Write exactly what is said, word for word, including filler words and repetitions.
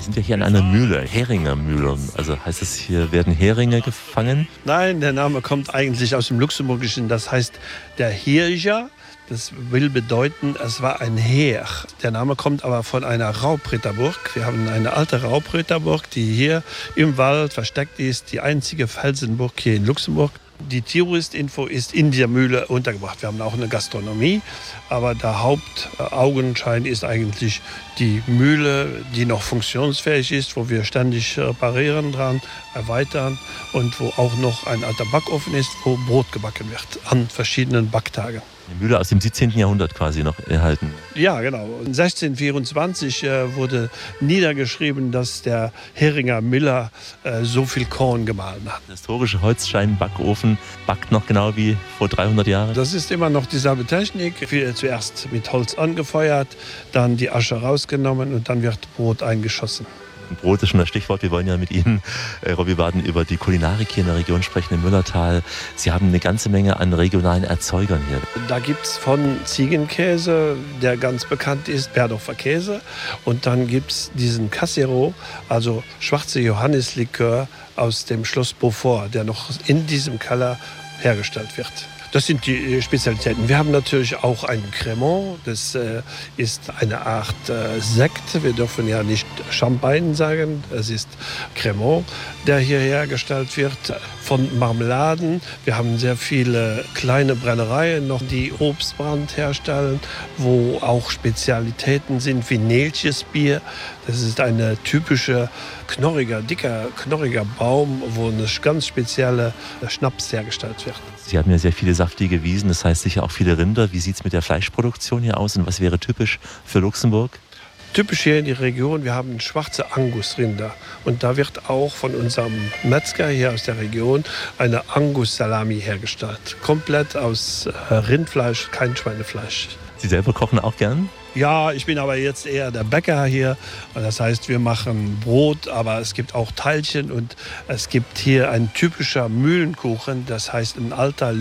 Wir sind ja hier an einer Mühle, Heringer Mühle. Also heißt es, hier werden Heringe gefangen? Nein, der Name kommt eigentlich aus dem Luxemburgischen. Das heißt der Hirja. Das will bedeuten, es war ein Heer. Der Name kommt aber von einer Raubritterburg. Wir haben eine alte Raubritterburg, die hier im Wald versteckt ist. Die einzige Felsenburg hier in Luxemburg. Die Touristinfo ist in der Mühle untergebracht. Wir haben auch eine Gastronomie, aber der Hauptaugenschein ist eigentlich die Mühle, die noch funktionsfähig ist, wo wir ständig reparieren dran, erweitern und wo auch noch ein alter Backofen ist, wo Brot gebacken wird an verschiedenen Backtagen. Eine Mühle aus dem siebzehnten Jahrhundert quasi noch erhalten. Ja, genau. sechzehnhundertvierundzwanzig äh, wurde niedergeschrieben, dass der Heringer Müller äh, so viel Korn gemahlen hat. Der historische Holzscheinbackofen backt noch genau wie vor dreihundert Jahren. Das ist immer noch dieselbe Technik. Wir zuerst mit Holz angefeuert, dann die Asche rausgenommen und dann wird Brot eingeschossen. Brot ist schon das Stichwort. Wir wollen ja mit Ihnen, äh, Robby Baden, über die Kulinarik hier in der Region sprechen, im Müllertal. Sie haben eine ganze Menge an regionalen Erzeugern hier. Da gibt es von Ziegenkäse, der ganz bekannt ist, Berdorfer Käse. Und dann gibt es diesen Cassero, also schwarze Johannislikör aus dem Schloss Beaufort, der noch in diesem Keller hergestellt wird. Das sind die Spezialitäten. Wir haben natürlich auch einen Cremant. Das äh, ist eine Art äh, Sekt. Wir dürfen ja nicht Champagne sagen. Es ist Cremant, der hier hergestellt wird. Von Marmeladen. Wir haben sehr viele kleine Brennereien noch, die Obstbrand herstellen, wo auch Spezialitäten sind wie Neltjes Bier. Das ist ein typischer, knorriger, dicker, knorriger Baum, wo eine ganz spezielle Schnaps hergestellt wird. Sie haben ja sehr viele saftige Wiesen, das heißt sicher auch viele Rinder. Wie sieht es mit der Fleischproduktion hier aus und was wäre typisch für Luxemburg? Typisch hier in der Region, wir haben schwarze Angus-Rinder. Und da wird auch von unserem Metzger hier aus der Region eine Angus-Salami hergestellt. Komplett aus Rindfleisch, kein Schweinefleisch. Sie selber kochen auch gern? Ja, ich bin aber jetzt eher der Bäcker hier. Das heißt, wir machen Brot, aber es gibt auch Teilchen und es gibt hier ein typischer Mühlenkuchen. Das heißt, ein alter